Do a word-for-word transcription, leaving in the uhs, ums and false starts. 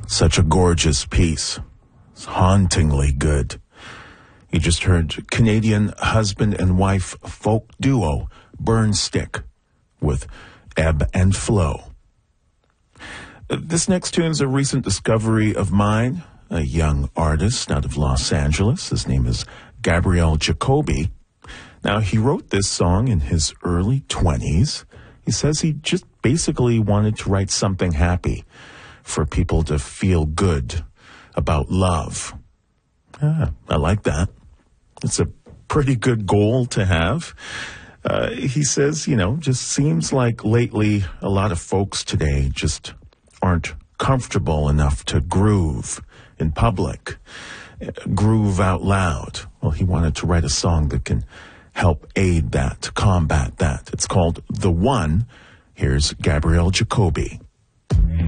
Such a gorgeous piece. It's hauntingly good. You just heard Canadian husband and wife folk duo Burnstick with Ebb and Flow. This next tune's a recent discovery of mine, a young artist out of Los Angeles. His name is Gabriel Jacoby. Now, he wrote this song in his early twenties. He says he just basically wanted to write something happy for people to feel good about love. Ah, I like that. It's a pretty good goal to have. Uh, he says, you know, just seems like lately a lot of folks today just aren't comfortable enough to groove in public, groove out loud. Well, he wanted to write a song that can help aid that, to combat that. It's called The One. Here's Gabriel Jacoby.